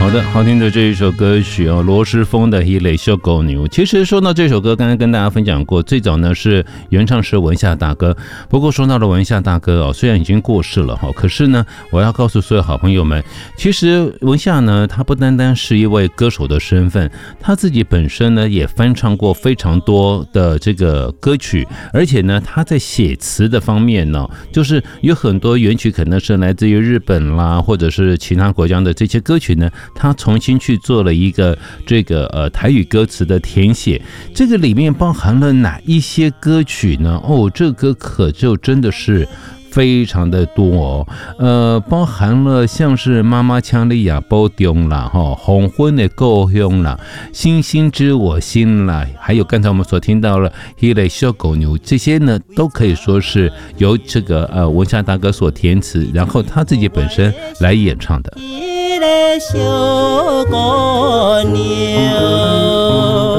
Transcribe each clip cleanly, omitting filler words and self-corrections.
好的，好听的这一首歌曲哦，罗时丰的《一类小狗牛》。其实说到这首歌，刚才跟大家分享过，最早呢是原唱是文夏大哥。不过说到了文夏大哥哦，虽然已经过世了哈，可是呢，我要告诉所有好朋友们，其实文夏呢，他不单单是一位歌手的身份，他自己本身呢也翻唱过非常多的这个歌曲，而且呢，他在写词的方面呢，就是有很多原曲可能是来自于日本啦，或者是其他国家的这些歌曲呢。他重新去做了一个这个台语歌词的填写，这个里面包含了哪一些歌曲呢？哦，这个可就真的是非常的多哦，包含了像是妈妈腔里呀包中啦，黄昏的故乡啦，星星知我心啦，还有刚才我们所听到了一类小狗牛，这些呢都可以说是由这个文夏大哥所填词，然后他自己本身来演唱的。一类小狗牛。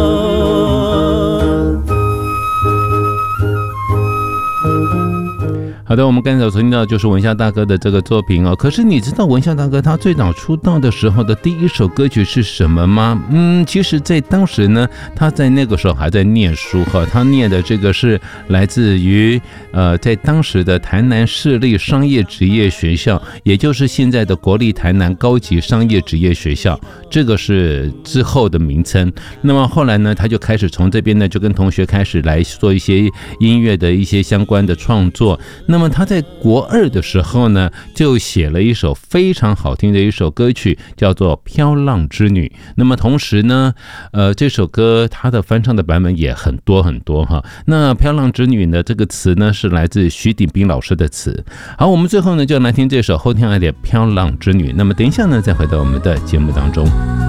好的，我们刚才所听到就是文夏大哥的这个作品哦。可是你知道文夏大哥他最早出道的时候的第一首歌曲是什么吗？其实在当时呢，他在那个时候还在念书哈，他念的这个是来自于在当时的台南市立商业职业学校，也就是现在的国立台南高级商业职业学校，这个是之后的名称。那么后来呢，他就开始从这边呢就跟同学开始来做一些音乐的一些相关的创作。那么他在国二的时候呢，就写了一首非常好听的一首歌曲，叫做《飘浪之女》。那么同时呢，这首歌他的翻唱的版本也很多很多哈。那《飘浪之女》呢，这个词呢是来自徐鼎斌老师的词。好，我们最后呢就来听这首后天爱的《飘浪之女》。那么等一下呢，再回到我们的节目当中。